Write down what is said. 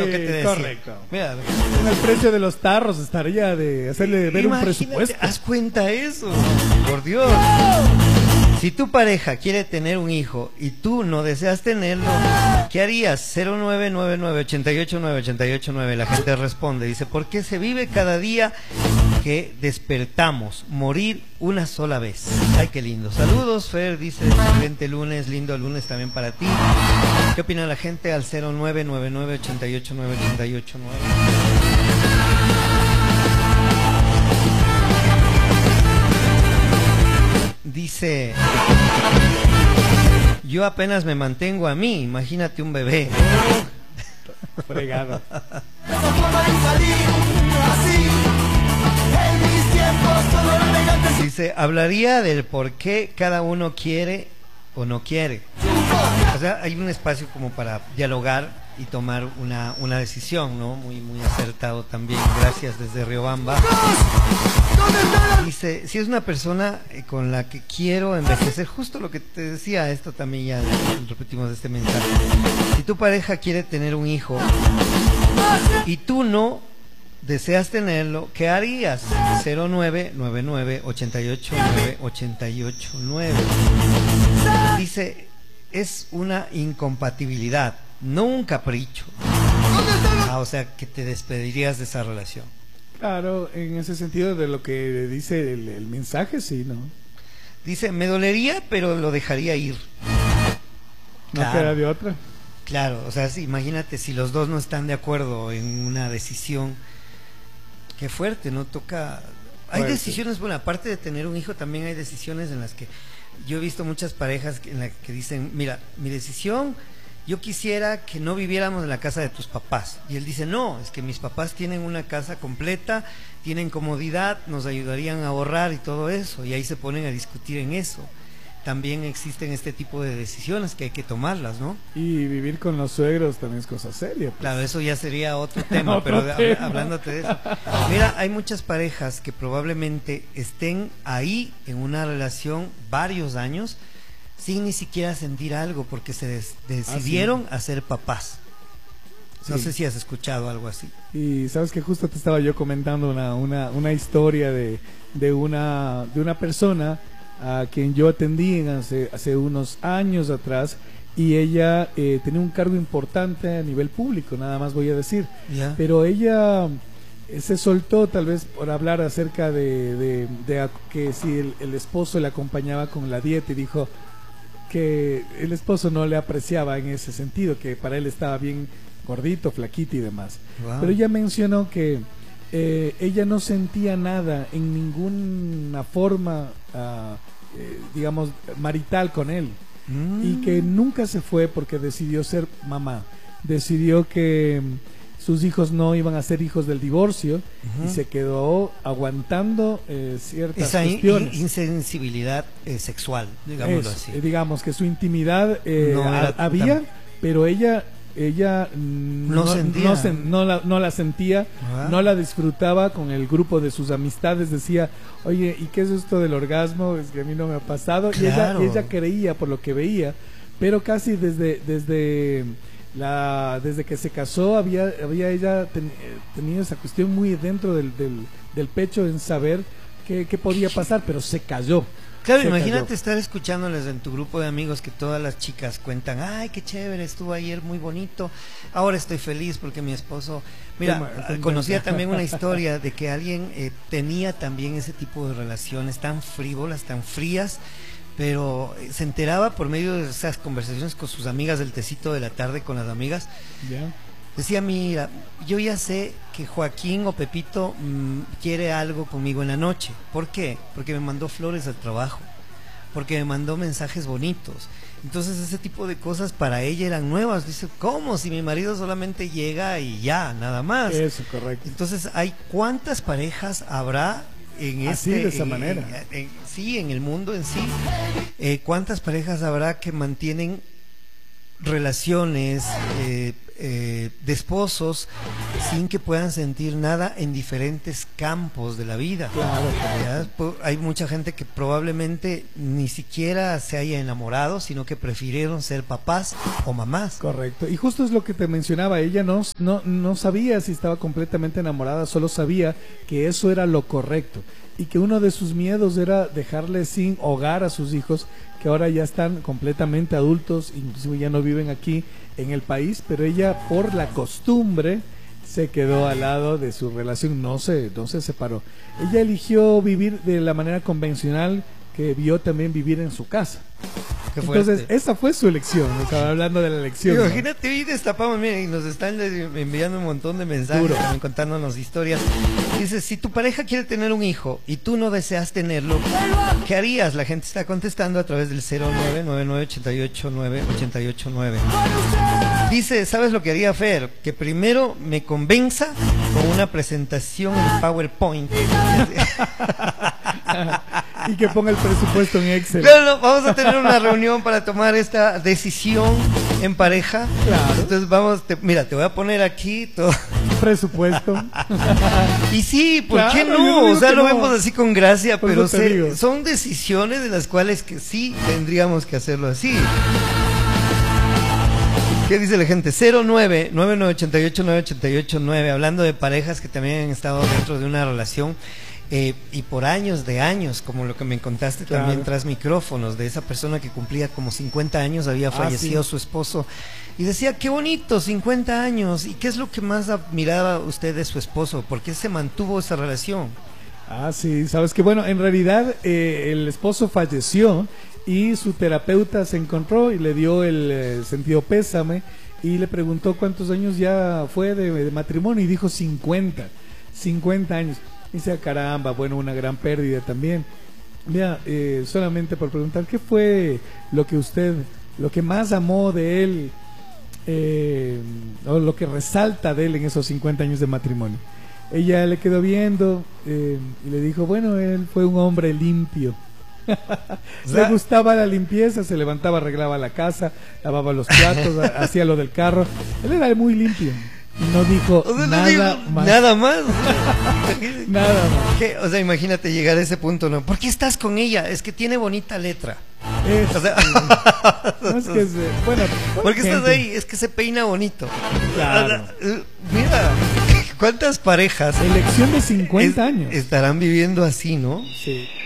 lo que te decía. Correcto. Mira, En el precio de los tarros estaría de hacerle ver un imagínate, presupuesto. haz cuenta eso, por Dios. Si tu pareja quiere tener un hijo y tú no deseas tenerlo, ¿qué harías? 0999-889-889. La gente responde, dice, ¿por qué se vive cada día que despertamos? Morir una sola vez. Ay, qué lindo. Saludos, Fer, dice, excelente lunes, lindo lunes también para ti. ¿Qué opina la gente? Al 0999-889-889. Dice, yo apenas me mantengo a mí, imagínate un bebé. Fregado. Dice, hablaría del por qué cada uno quiere o no quiere. O sea, hay un espacio como para dialogar y tomar una decisión, ¿no? Muy acertado también. Gracias desde Riobamba. Dice, si es una persona con la que quiero envejecer, justo lo que te decía, esto también ya repetimos este mensaje. Si tu pareja quiere tener un hijo y tú no deseas tenerlo, ¿qué harías? 0999-889-889. Dice, es una incompatibilidad, no un capricho. O sea, que te despedirías de esa relación. Claro, en ese sentido de lo que dice el mensaje, sí, ¿no? Dice, me dolería, pero lo dejaría ir. No Claro. queda de otra. Claro, o sea, sí, imagínate si los dos no están de acuerdo en una decisión. Qué fuerte, ¿no? Toca... Hay Fuerte. decisiones, bueno, aparte de tener un hijo, también hay decisiones en las que yo he visto muchas parejas en las que dicen, mira, mi decisión, yo quisiera que no viviéramos en la casa de tus papás. Y él dice, no, es que mis papás tienen una casa completa, tienen comodidad, nos ayudarían a ahorrar y todo eso. Y ahí se ponen a discutir en eso. También existen este tipo de decisiones que hay que tomarlas, ¿no? Y vivir con los suegros también es cosa seria. Pues. Claro, eso ya sería otro tema, Otro pero tema. hablándote de eso. Mira, hay muchas parejas que probablemente estén ahí en una relación varios años sin ni siquiera sentir algo porque se decidieron a ser papás. No Sí. sé si has escuchado algo así. Y sabes que justo te estaba yo comentando una historia de una persona a quien yo atendí hace unos años atrás, y ella tenía un cargo importante a nivel público, nada más voy a decir. ¿Ya? Pero ella se soltó tal vez por hablar acerca de que si el esposo le acompañaba con la dieta, y dijo que el esposo no le apreciaba en ese sentido, que para él estaba bien gordito, flaquito y demás. Wow. Pero ella mencionó que ella no sentía nada en ninguna forma, digamos, marital con él, y que nunca se fue porque decidió ser mamá. Decidió que sus hijos no iban a ser hijos del divorcio, y se quedó aguantando ciertas Esa cuestiones. insensibilidad sexual, digámoslo Eso, así. digamos que su intimidad No era había, tan... pero ella No sentía. no la sentía, Ah. no la disfrutaba con el grupo de sus amistades. Decía, oye, ¿y qué es esto del orgasmo? Es que a mí no me ha pasado. Claro. Y ella creía por lo que veía, pero casi desde que se casó había ella tenido esa cuestión muy dentro del pecho, en saber qué podía pasar, pero se cayó. Claro, Se imagínate cayó. estar escuchándoles en tu grupo de amigos que todas las chicas cuentan, ay, qué chévere, estuvo ayer muy bonito, ahora estoy feliz porque mi esposo... Mira, conocía también una historia de que alguien tenía también ese tipo de relaciones tan frívolas, tan frías, pero se enteraba por medio de esas conversaciones con sus amigas del tecito de la tarde con las amigas. ¿Ya? Decía, mira, yo ya sé que Joaquín o Pepito quiere algo conmigo en la noche. ¿Por qué? Porque me mandó flores al trabajo, porque me mandó mensajes bonitos. Entonces ese tipo de cosas para ella eran nuevas. Dice, ¿cómo? Si mi marido solamente llega y ya, nada más. Eso, correcto. Entonces, ¿cuántas parejas habrá en Así, de esa manera. Sí, en el mundo en sí. ¿Cuántas parejas habrá que mantienen relaciones de esposos sin que puedan sentir nada en diferentes campos de la vida. Claro, ¿Ya? Hay mucha gente que probablemente ni siquiera se haya enamorado, sino que prefirieron ser papás o mamás. correcto. Y justo es lo que te mencionaba, ella no sabía si estaba completamente enamorada, solo sabía que eso era lo correcto y que uno de sus miedos era dejarle sin hogar a sus hijos, que ahora ya están completamente adultos, inclusive ya no viven aquí en el país, pero ella por la costumbre se quedó al lado de su relación, no se separó. Ella eligió vivir de la manera convencional que vio también vivir en su casa. Entonces, esa fue su elección. Estaba hablando de la elección. Imagínate, hoy destapamos, miren, y nos están enviando un montón de mensajes, también contándonos historias. Dice, si tu pareja quiere tener un hijo y tú no deseas tenerlo, ¿qué harías? La gente está contestando a través del 0999889889. Dice, ¿sabes lo que haría Fer? Que primero me convenza con una presentación en PowerPoint. Y que ponga el presupuesto en Excel. No, vamos a tener una reunión para tomar esta decisión en pareja. Claro. Entonces mira, te voy a poner aquí todo. Presupuesto. Y sí, ¿por Claro, qué yo no? digo O sea, que lo no. vemos así con gracia, Por pero eso te digo. son decisiones de las cuales que sí tendríamos que hacerlo así. ¿Qué dice la gente? 0999889889, hablando de parejas que también han estado dentro de una relación y por años de años, como lo que me contaste también tras micrófonos, de esa persona que cumplía como 50 años, había fallecido su esposo, y decía, qué bonito, 50 años, ¿y qué es lo que más admiraba usted de su esposo? ¿Por qué se mantuvo esa relación? Sí, sabes que bueno, en realidad el esposo falleció y su terapeuta se encontró y le dio el sentido pésame y le preguntó cuántos años ya fue de matrimonio y dijo 50 años. Y dice, caramba, bueno, una gran pérdida también. Mira, solamente por preguntar, ¿qué fue lo que más amó de él, o lo que resalta de él en esos 50 años de matrimonio? Ella le quedó viendo y le dijo, bueno, él fue un hombre limpio. Le gustaba la limpieza, se levantaba, arreglaba la casa, lavaba los platos, hacía lo del carro. Él era muy limpio. No dijo nada más. Nada más. Nada más. ¿Qué? O sea, imagínate llegar a ese punto, ¿no? ¿Por qué estás con ella? Es que tiene bonita letra. O sea, no es que bueno, ¿por qué estás ahí? Es que se peina bonito. Claro. Mira, ¿cuántas parejas elección de 50 años estarán viviendo así, no? Sí.